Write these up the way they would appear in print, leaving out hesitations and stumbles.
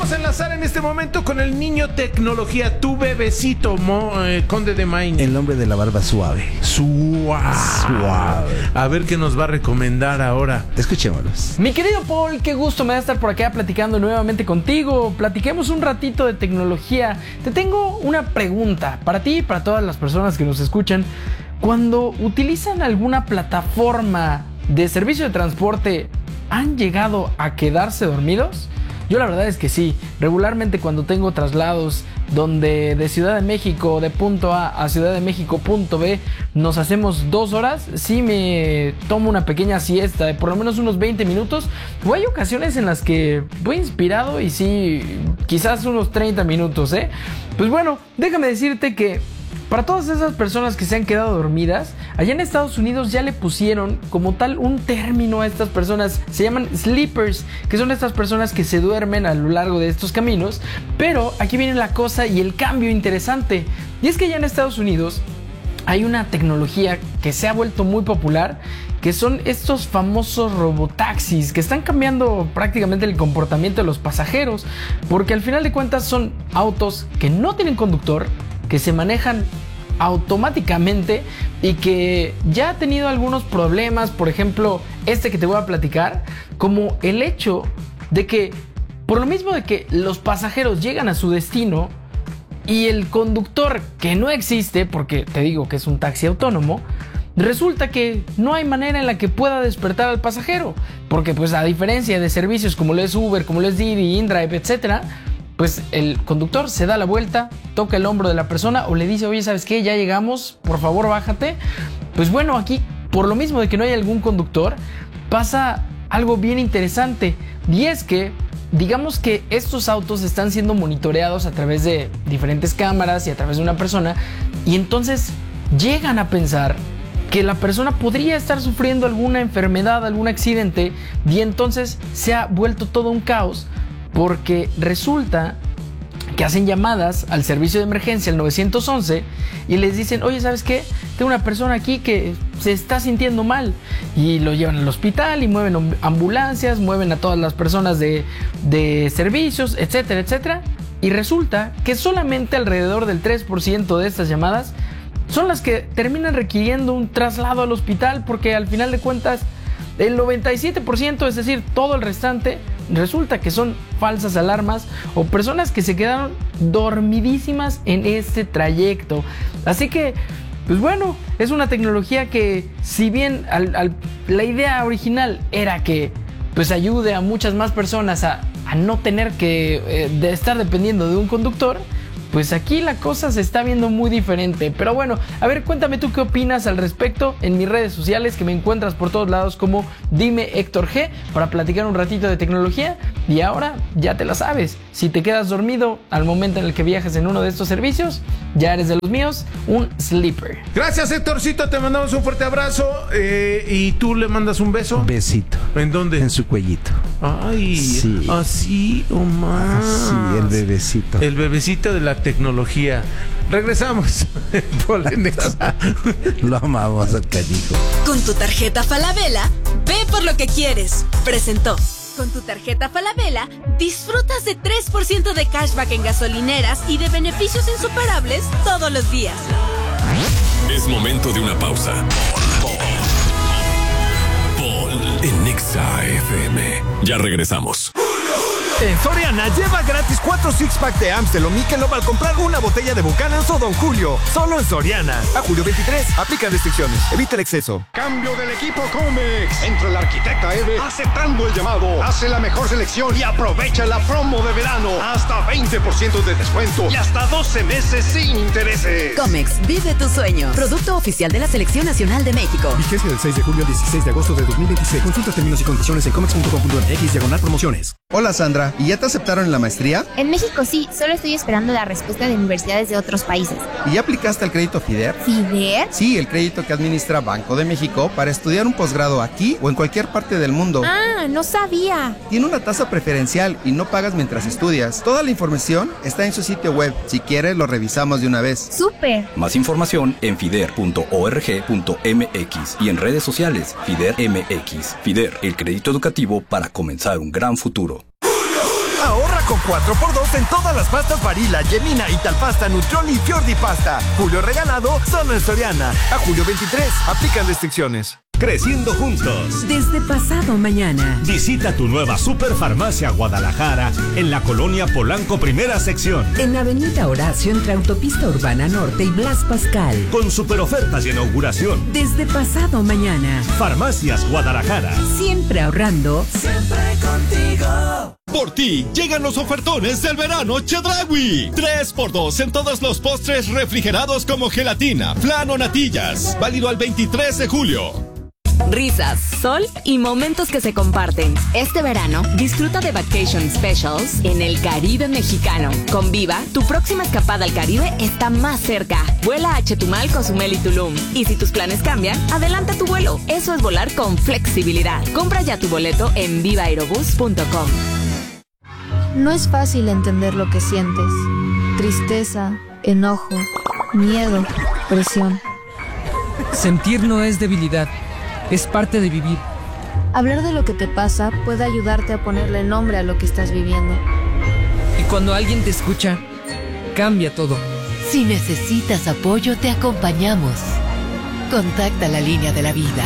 vamos a enlazar en este momento con el niño tecnología, tu bebecito, Conde de Main. El hombre de la barba suave. Suave. A ver qué nos va a recomendar ahora. Escuchémoslos. Mi querido Paul, qué gusto me da estar por acá platicando nuevamente contigo. Platiquemos un ratito de tecnología. Te tengo una pregunta para ti y para todas las personas que nos escuchan. Cuando utilizan alguna plataforma de servicio de transporte, ¿han llegado a quedarse dormidos? Yo la verdad es que sí. Regularmente cuando tengo traslados donde de Ciudad de México, de punto A Ciudad de México, punto B, nos hacemos 2 horas, sí me tomo una pequeña siesta de por lo menos unos 20 minutos. O hay ocasiones en las que voy inspirado y sí, quizás unos 30 minutos, ¿eh? Pues bueno, déjame decirte que para todas esas personas que se han quedado dormidas, allá en Estados Unidos ya le pusieron como tal un término a estas personas. Se llaman sleepers, que son estas personas que se duermen a lo largo de estos caminos. Pero aquí viene la cosa y el cambio interesante. Y es que allá en Estados Unidos hay una tecnología que se ha vuelto muy popular, que son estos famosos robotaxis que están cambiando prácticamente el comportamiento de los pasajeros, porque al final de cuentas son autos que no tienen conductor, que se manejan automáticamente y que ya ha tenido algunos problemas. Por ejemplo, este que te voy a platicar, como el hecho de que por lo mismo de que los pasajeros llegan a su destino y el conductor, que no existe, porque te digo que es un taxi autónomo, resulta que no hay manera en la que pueda despertar al pasajero, porque pues a diferencia de servicios como lo es Uber, como lo es Didi, InDrive, etcétera, pues el conductor se da la vuelta, toca el hombro de la persona o le dice, oye, ¿sabes qué? Ya llegamos, por favor bájate. Pues bueno, aquí por lo mismo de que no hay algún conductor, pasa algo bien interesante, y es que digamos que estos autos están siendo monitoreados a través de diferentes cámaras y a través de una persona, y entonces llegan a pensar que la persona podría estar sufriendo alguna enfermedad, algún accidente, y entonces se ha vuelto todo un caos. Porque resulta que hacen llamadas al servicio de emergencia, al 911, y les dicen, oye, ¿sabes qué? Tengo una persona aquí que se está sintiendo mal. Y lo llevan al hospital y mueven ambulancias, mueven a todas las personas de servicios, etcétera, etcétera. Y resulta que solamente alrededor del 3% de estas llamadas son las que terminan requiriendo un traslado al hospital, porque al final de cuentas el 97%, es decir, todo el restante, resulta que son falsas alarmas o personas que se quedaron dormidísimas en este trayecto. Así que, pues bueno, es una tecnología que, si bien la idea original era que pues ayude a muchas más personas a no tener que de estar dependiendo de un conductor, pues aquí la cosa se está viendo muy diferente. Pero bueno, a ver, cuéntame tú qué opinas al respecto en mis redes sociales, que me encuentras por todos lados como Dime Héctor G, para platicar un ratito de tecnología. Y ahora ya te la sabes, si te quedas dormido al momento en el que viajes en uno de estos servicios, ya eres de los míos, un sleeper. Gracias, Héctorcito, te mandamos un fuerte abrazo. ¿Y tú le mandas un beso? Un besito. ¿En dónde? En su cuellito. Ay, sí. Así o más. Sí, el bebecito. El bebecito de la tecnología. Regresamos. Lo amamos al canijo. Con tu tarjeta Falabella, ve por lo que quieres. Presentó. Con tu tarjeta Falabella, disfrutas de 3% de cashback en gasolineras y de beneficios insuperables todos los días. Es momento de una pausa. Paul en Nexa FM. Ya regresamos. En Soriana, lleva gratis 4 six-pack de Amstel o Michelob al comprar una botella de Buchanan's o Don Julio. Solo en Soriana. A julio 23. Aplican restricciones. Evita el exceso. Cambio del equipo Comex. Entra el arquitecta Eve aceptando el llamado. Hace la mejor selección y aprovecha la promo de verano. Hasta 20% de descuento y hasta 12 meses sin intereses. Comex, vive tu sueño. Producto oficial de la Selección Nacional de México. Vigencia del 6 de julio al 16 de agosto de 2026. Consulta términos y condiciones en comex.com.mx/promociones. Hola Sandra, ¿y ya te aceptaron en la maestría? En México sí, solo estoy esperando la respuesta de universidades de otros países. ¿Y ya aplicaste al crédito FIDER? ¿FIDER? Sí, el crédito que administra Banco de México para estudiar un posgrado aquí o en cualquier parte del mundo. Ah, no sabía. Tiene una tasa preferencial y no pagas mientras estudias. Toda la información está en su sitio web. Si quieres, lo revisamos de una vez. ¡Súper! Más información en fider.org.mx y en redes sociales FIDER MX. FIDER, el crédito educativo para comenzar un gran futuro. Ahorra con 4x2 en todas las pastas Barilla, Gemina, Italpasta, Nutrioli y Fiordi Pasta. Julio regalado solo en Soriana. A julio 23. Aplican restricciones. Creciendo juntos. Desde pasado mañana. Visita tu nueva Superfarmacia Guadalajara en la colonia Polanco, primera sección. En Avenida Horacio, entre Autopista Urbana Norte y Blas Pascal. Con super ofertas de inauguración. Desde pasado mañana. Farmacias Guadalajara. Siempre ahorrando. Siempre contigo. Por ti, llegan los ofertones del verano Chedraui. 3x2 en todos los postres refrigerados como gelatina, flan o natillas. Válido al 23 de julio. Risas, sol y momentos que se comparten. Este verano, disfruta de Vacation Specials en el Caribe mexicano. Con Viva, tu próxima escapada al Caribe está más cerca. Vuela a Chetumal, Cozumel y Tulum. Y si tus planes cambian, adelanta tu vuelo. Eso es volar con flexibilidad. Compra ya tu boleto en vivaaerobus.com. No es fácil entender lo que sientes. Tristeza, enojo, miedo, presión. Sentir no es debilidad. Es parte de vivir. Hablar de lo que te pasa puede ayudarte a ponerle nombre a lo que estás viviendo. Y cuando alguien te escucha, cambia todo. Si necesitas apoyo, te acompañamos. Contacta la línea de la vida.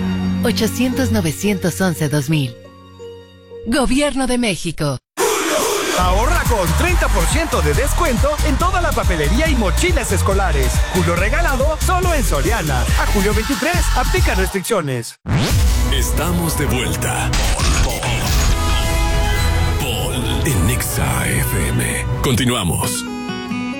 800-911-2000. Gobierno de México. Ahorra con 30% de descuento en toda la papelería y mochilas escolares. Julio regalado solo en Soriana. A julio 23. Aplica restricciones. Estamos de vuelta. Paul en Nexa FM. Continuamos.